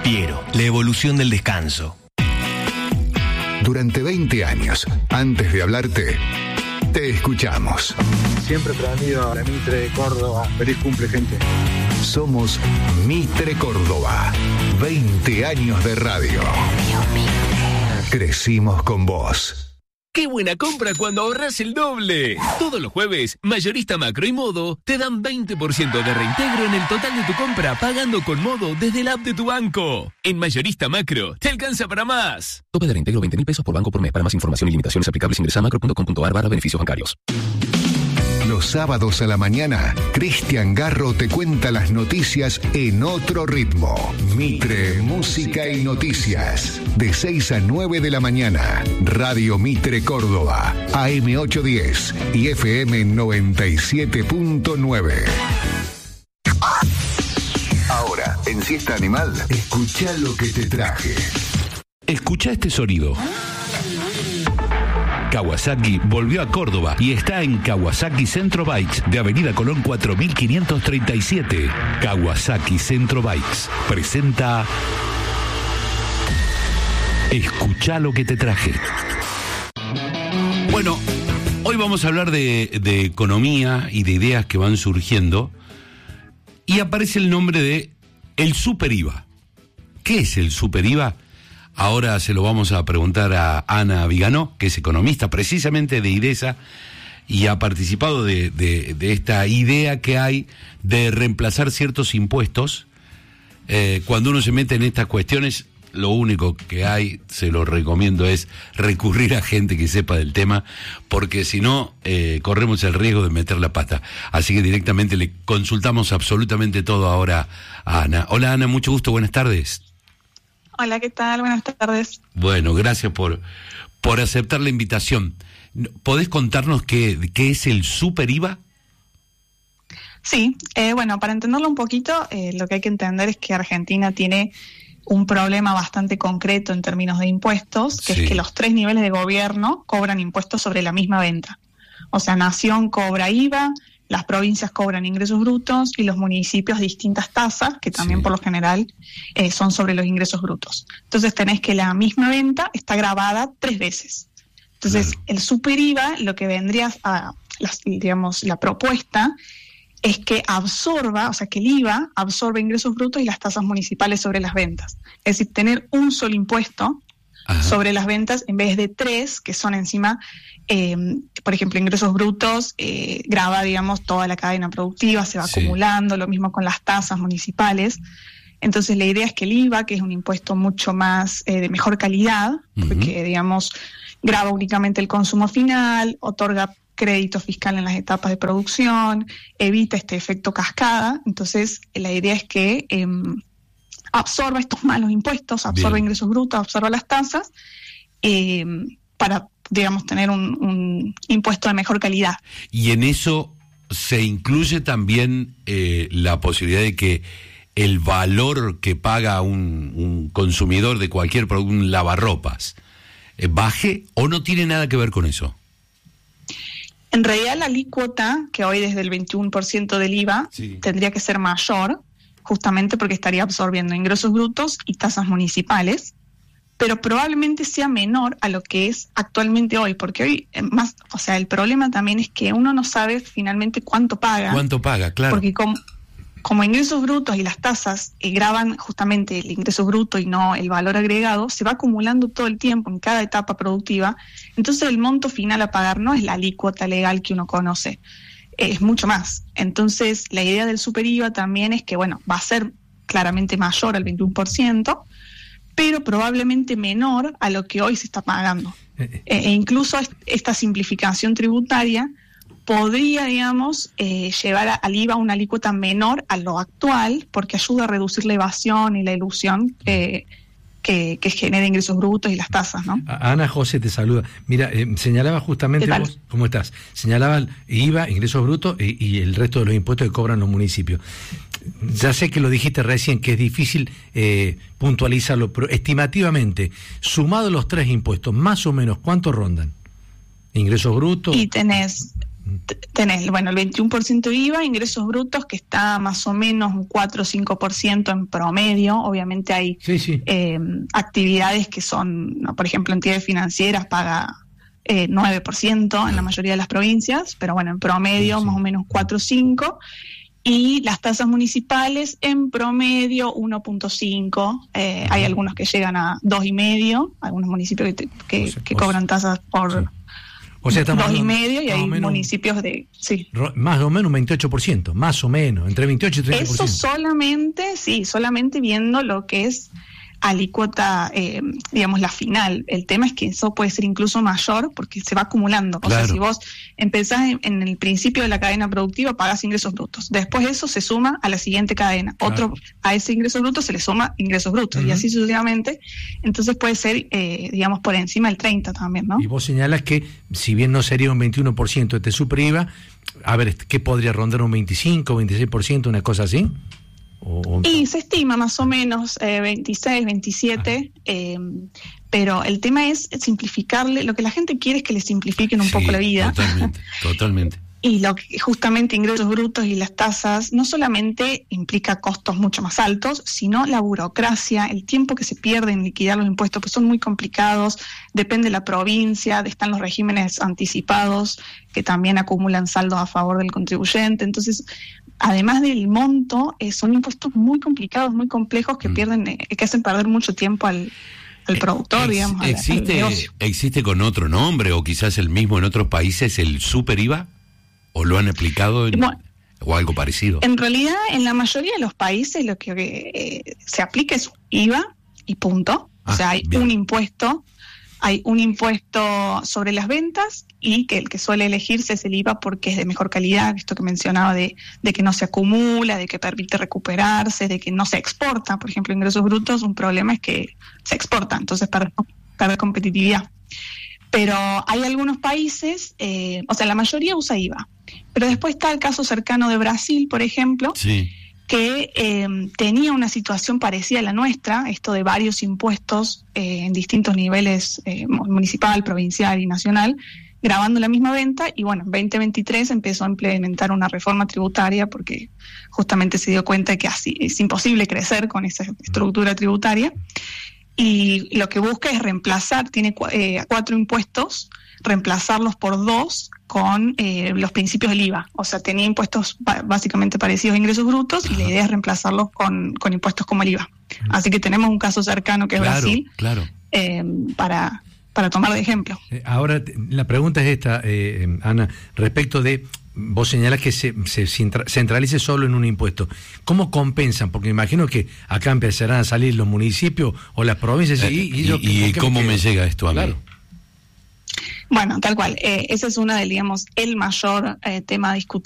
Piero, la evolución del descanso. Durante 20 años, antes de hablarte, te escuchamos. Siempre prendido a la Mitre de Córdoba. Feliz cumple, gente. Somos Mitre Córdoba. 20 años de radio. Crecimos con vos. ¡Qué buena compra cuando ahorras el doble! Todos los jueves, Mayorista Macro y Modo te dan 20% de reintegro en el total de tu compra pagando con Modo desde la app de tu banco. En Mayorista Macro, te alcanza para más. Tope de reintegro 20.000 pesos por banco por mes. Para más información y limitaciones aplicables ingresa a macro.com.ar/beneficios bancarios. Los sábados a la mañana, Cristian Garro te cuenta las noticias en otro ritmo. Mitre, música y noticias. De 6 a 9 de la mañana. Radio Mitre Córdoba. AM 810 y FM 97.9. Ahora, en Siesta Animal, escucha lo que te traje. Escucha este sonido. Kawasaki volvió a Córdoba y está en Kawasaki Centro Bikes de Avenida Colón 4537. Kawasaki Centro Bikes presenta Escuchá lo que te traje. Bueno, hoy vamos a hablar de economía y de ideas que van surgiendo y aparece el nombre de el Super IVA. ¿Qué es el Super IVA? Ahora se lo vamos a preguntar a Ana Viganó, que es economista precisamente de IDESA y ha participado de esta idea que hay de reemplazar ciertos impuestos. Cuando uno se mete en estas cuestiones, lo único que hay, se lo recomiendo, es recurrir a gente que sepa del tema, porque si no, corremos el riesgo de meter la pata. Así que directamente le consultamos absolutamente todo ahora a Ana. Hola Ana, mucho gusto, buenas tardes. Hola, ¿qué tal? Buenas tardes. Bueno, gracias por aceptar la invitación. ¿Podés contarnos qué es el Super IVA? Sí, bueno, para entenderlo un poquito, lo que hay que entender es que Argentina tiene un problema bastante concreto en términos de impuestos, que es que los 3 niveles de gobierno cobran impuestos sobre la misma venta. O sea, Nación cobra IVA, las provincias cobran ingresos brutos y los municipios distintas tasas, que también por lo general son sobre los ingresos brutos. Entonces tenés que la misma venta está grabada 3 veces. Entonces el Super IVA, lo que vendría a, la propuesta es que absorba, o sea, que el IVA absorbe ingresos brutos y las tasas municipales sobre las ventas. Es decir, tener un solo impuesto sobre las ventas en vez de 3, que son encima, por ejemplo, ingresos brutos, graba, digamos, toda la cadena productiva, se va acumulando, lo mismo con las tasas municipales. Entonces la idea es que el IVA, que es un impuesto mucho más de mejor calidad, porque, digamos, graba únicamente el consumo final, otorga crédito fiscal en las etapas de producción, evita este efecto cascada. Entonces la idea es que absorba estos malos impuestos, absorba ingresos brutos, absorba las tasas, para, digamos, tener un impuesto de mejor calidad. Y en eso se incluye también la posibilidad de que el valor que paga un consumidor de cualquier producto, un lavarropas, baje, ¿o no tiene nada que ver con eso? En realidad la alícuota, que hoy desde el 21% del IVA, tendría que ser mayor, justamente porque estaría absorbiendo ingresos brutos y tasas municipales, pero probablemente sea menor a lo que es actualmente hoy, porque hoy más, o sea, el problema también es que uno no sabe finalmente cuánto paga. ¿Cuánto paga? Claro. Porque como ingresos brutos y las tasas graban justamente el ingreso bruto y no el valor agregado, se va acumulando todo el tiempo en cada etapa productiva. Entonces el monto final a pagar no es la alícuota legal que uno conoce, es mucho más. Entonces la idea del Super IVA también es que, bueno, va a ser claramente mayor al 21%, pero probablemente menor a lo que hoy se está pagando. E incluso esta simplificación tributaria podría, digamos, llevar al IVA una alícuota menor a lo actual, porque ayuda a reducir la evasión y la ilusión que genera ingresos brutos y las tasas, ¿no? Ana José te saluda. Mira, señalaba justamente vos, ¿cómo estás? Señalaba IVA, ingresos brutos y el resto de los impuestos que cobran los municipios. Ya sé que lo dijiste recién, que es difícil puntualizarlo, pero estimativamente, sumados los 3 impuestos, más o menos, ¿cuánto rondan? ¿Ingresos brutos? Y tenés tenés, bueno, el 21% IVA, ingresos brutos, que está más o menos un 4 o 5% en promedio. Obviamente hay actividades que son, ¿no? Por ejemplo, entidades financieras paga 9% en la mayoría de las provincias, pero bueno, en promedio más o menos 4 o 5%. Y las tasas municipales en promedio 1.5, hay algunos que llegan a 2,5, algunos municipios que cobran tasas por 2,5 y hay municipios de... Sí. Más o menos un 28%, más o menos, entre 28 y 30%. Eso solamente viendo lo que es alícuota, digamos, la final. El tema es que eso puede ser incluso mayor porque se va acumulando. Claro. O sea, si vos empezás en el principio de la cadena productiva, pagás ingresos brutos. Después eso se suma a la siguiente cadena. Claro. A ese ingreso bruto se le suma ingresos brutos, y así sucesivamente. Entonces puede ser, digamos, por encima del 30 también, ¿no? Y vos señalas que, si bien no sería un 21% este super IVA, a ver, ¿qué podría rondar un 25, 26%, una cosa así? Y se estima más o menos 26, 27, pero el tema es simplificarle. Lo que la gente quiere es que le simplifiquen un poco la vida. Totalmente. Y lo que justamente ingresos brutos y las tasas no solamente implica costos mucho más altos, sino la burocracia, el tiempo que se pierde en liquidar los impuestos, pues son muy complicados, depende de la provincia, están los regímenes anticipados que también acumulan saldos a favor del contribuyente. Entonces, además del monto, son impuestos muy complicados, muy complejos que que hacen perder mucho tiempo al productor, digamos. Al negocio. ¿Existe con otro nombre o quizás el mismo en otros países el super IVA? ¿O lo han explicado o algo parecido? En realidad, en la mayoría de los países lo que se aplica es IVA y punto. O sea, hay un impuesto sobre las ventas, y que el que suele elegirse es el IVA porque es de mejor calidad, esto que mencionaba de que no se acumula, de que permite recuperarse, de que no se exporta. Por ejemplo, ingresos brutos, un problema es que se exporta, entonces pierde competitividad. Pero hay algunos países, o sea, la mayoría usa IVA. Pero después está el caso cercano de Brasil, por ejemplo, que tenía una situación parecida a la nuestra, esto de varios impuestos en distintos niveles, municipal, provincial y nacional, grabando la misma venta. Y bueno, en 2023 empezó a implementar una reforma tributaria porque justamente se dio cuenta de que así es imposible crecer con esa estructura tributaria. Y lo que busca es reemplazar, tiene 4 impuestos, reemplazarlos por 2 con los principios del IVA. O sea, tenía impuestos básicamente parecidos a ingresos brutos, y la idea es reemplazarlos con impuestos como el IVA. Así que tenemos un caso cercano que es Brasil, para tomar de ejemplo. Ahora, la pregunta es esta, Ana, respecto de... Vos señalás que se centralice solo en un impuesto. ¿Cómo compensan? Porque me imagino que acá empezarán a salir los municipios o las provincias. ¿Y cómo me llega esto a mí? Bueno, tal cual. Ese es una de, digamos, el mayor tema a discutir.